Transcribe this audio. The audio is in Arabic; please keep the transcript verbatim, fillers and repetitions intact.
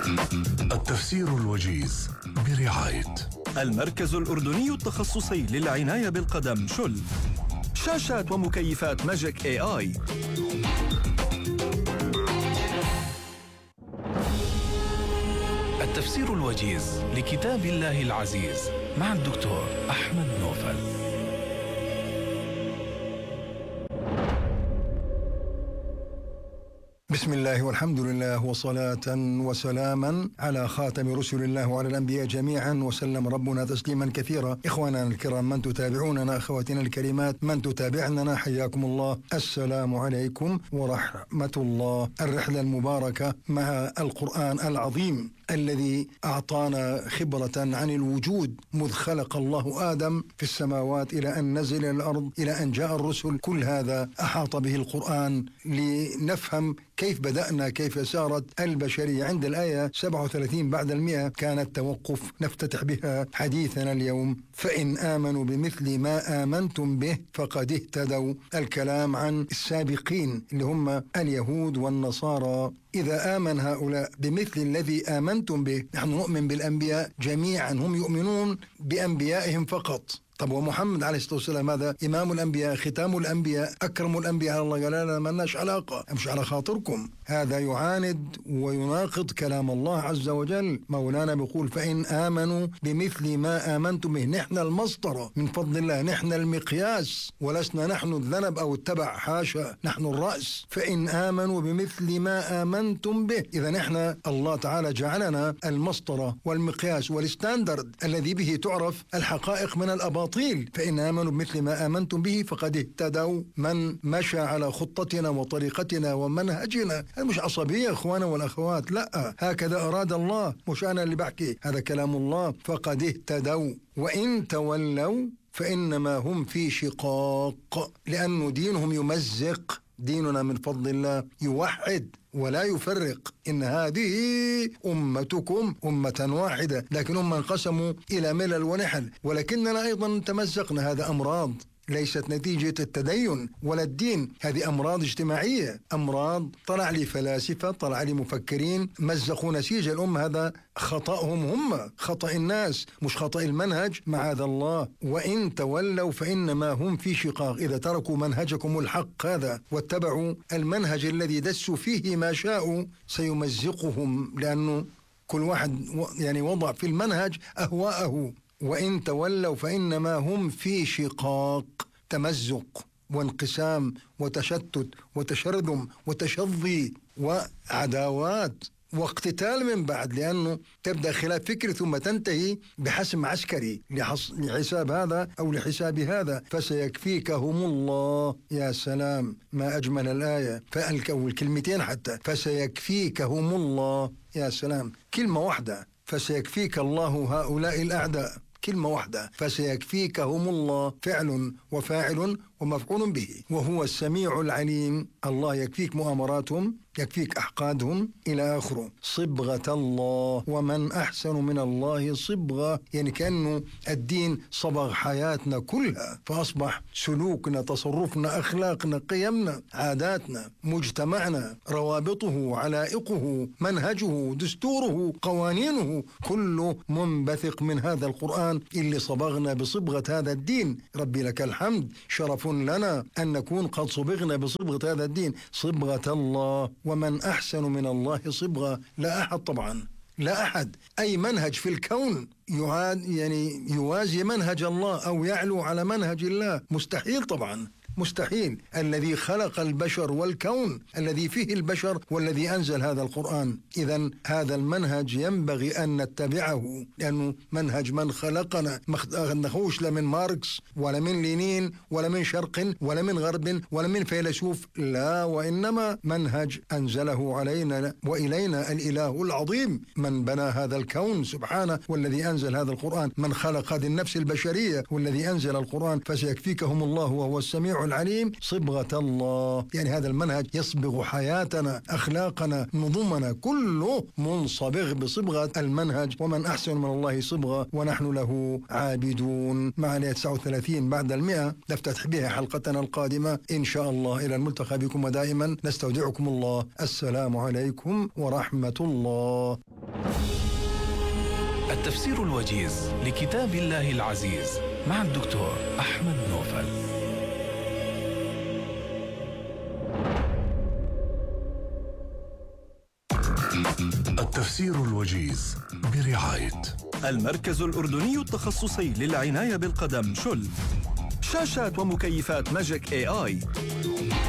التفسير الوجيز برعاية المركز الأردني التخصصي للعناية بالقدم شل. شاشات ومكيفات ماجيك اي اي. التفسير الوجيز لكتاب الله العزيز مع الدكتور أحمد نوفل. بسم الله والحمد لله وصلاة وسلاما على خاتم رسل الله وعلى الأنبياء جميعا، وسلم ربنا تسليما كثيرا. إخواننا الكرام، من تتابعوننا، أخواتنا الكريمات من تتابعننا، حياكم الله. السلام عليكم ورحمة الله. الرحلة المباركة مع القرآن العظيم الذي أعطانا خبرة عن الوجود مذ خلق الله آدم في السماوات إلى أن نزل الأرض إلى أن جاء الرسل. كل هذا أحاط به القرآن لنفهم كيف بدأنا، كيف سارت البشرية. عند الآية سبعة وثلاثين بعد المئة كان التوقف، نفتتح بها حديثنا اليوم. فإن آمنوا بمثل ما آمنتم به فقد اهتدوا. الكلام عن السابقين اللي هم اليهود والنصارى. إذا آمن هؤلاء بمثل الذي آمنتم به، نحن نؤمن بالأنبياء جميعا، هم يؤمنون بأنبيائهم فقط. طب ومحمد عليه الصلاة والسلام هذا إمام الأنبياء، ختام الأنبياء، أكرم الأنبياء على الله. قال لا، ما لناش علاقة، مش على خاطركم. هذا يعاند ويناقض كلام الله عز وجل. مولانا بيقول فإن آمنوا بمثل ما آمنتم به. نحن المسطرة من فضل الله، نحن المقياس، ولسنا نحن الذنب أو التبع، حاشا، نحن الرأس. فإن آمنوا بمثل ما آمنتم به، إذا نحن الله تعالى جعلنا المسطرة والمقياس والستاندرد الذي به تعرف الحقائق من الأباطيل. فإن آمنوا بمثل ما آمنتم به فقد اهتدوا. من مشى على خطتنا وطريقتنا ومنهجنا. هذا مش عصبية إخوانا والأخوات، لا، هكذا أراد الله، مش أنا اللي بحكي، هذا كلام الله. فقد اهتدوا. وإن تولوا فإنما هم في شقاق، لأن دينهم يمزق. ديننا من فضل الله يوحد ولا يفرق. إن هذه أمتكم أمة واحدة، لكن هم انقسموا إلى ملل ونحل، ولكننا أيضا تمزقنا. هذا أمراض ليست نتيجة التدين ولا الدين، هذه أمراض اجتماعية، أمراض طلع لي فلاسفة، طلع لي مفكرين مزقوا نسيج الأمة. هذا خطأهم هم، خطأ الناس، مش خطأ المنهج، معاذ الله. وإن تولوا فإنما هم في شقاق. إذا تركوا منهجكم الحق هذا واتبعوا المنهج الذي دسوا فيه ما شاءوا سيمزقهم، لأنه كل واحد يعني وضع في المنهج أهواءه. وإن تولوا فإنما هم في شقاق، تمزق وانقسام وتشتت وتشرذم وتشظي وعداوات واقتتال من بعد، لأنه تبدأ خلاف فكري ثم تنتهي بحسم عسكري لحساب هذا أو لحساب هذا. فسيكفيكهم الله. يا سلام، ما أجمل الآية، والكلمتين حتى، فسيكفيكهم الله. يا سلام، كلمة واحدة، فسيكفيك الله هؤلاء الأعداء، كلمة واحدة، فسيكفيكهم الله، فعل وفاعل ومفعول به. وهو السميع العليم. الله يكفيك مؤامراتهم، يكفيك أحقادهم إلى آخره. صبغة الله، ومن أحسن من الله صبغة، يعني كأنه الدين صبغ حياتنا كلها، فأصبح سلوكنا، تصرفنا، أخلاقنا، قيمنا، عاداتنا، مجتمعنا، روابطه، علائقه، منهجه، دستوره، قوانينه، كله منبثق من هذا القرآن اللي صبغنا بصبغة هذا الدين. ربي لك الحمد، شرف لنا أن نكون قد صبغنا بصبغة هذا الدين، صبغة الله. ومن أحسن من الله صبغة. لا أحد طبعا، لا أحد. أي منهج في الكون يعاد يعني يوازي منهج الله أو يعلو على منهج الله، مستحيل طبعا، مستحيل. الذي خلق البشر والكون الذي فيه البشر والذي أنزل هذا القرآن. إذن هذا المنهج ينبغي أن نتبعه، لأنه منهج من خلقنا. ما نخوش لا من ماركس ولا من لينين ولا من شرق ولا من غرب ولا من فيلسوف، لا، وإنما منهج أنزله علينا وإلينا الإله العظيم، من بنى هذا الكون سبحانه، والذي أنزل هذا القرآن، من خلق هذه النفس البشرية والذي أنزل القرآن. فسيكفيكهم الله وهو السميع العليم. صبغة الله، يعني هذا المنهج يصبغ حياتنا، أخلاقنا، نظمنا، كله منصبغ بصبغة المنهج. ومن أحسن من الله صبغة ونحن له عابدون. مع الآية تسعة وثلاثين بعد المئة نفتتح بها حلقتنا القادمة إن شاء الله. إلى الملتقى بكم، ودائما نستودعكم الله. السلام عليكم ورحمة الله. التفسير الوجيز لكتاب الله العزيز مع الدكتور أحمد نوفل. التفسير الوجيز برعاية المركز الأردني التخصصي للعناية بالقدم شل. شاشات ومكيفات ماجيك اي اي.